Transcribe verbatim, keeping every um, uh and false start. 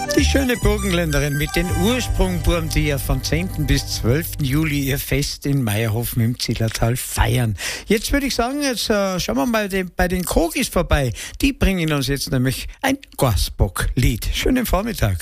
Die schöne Burgenländerin mit den Ursprungburm, die ja von zehnten bis zwölften Juli ihr Fest in Meierhofen im Zillertal feiern. Jetzt würde ich sagen, jetzt äh, schauen wir mal den, bei den Kogis vorbei. Die bringen uns jetzt nämlich ein Gorsbock-Lied. Schönen Vormittag.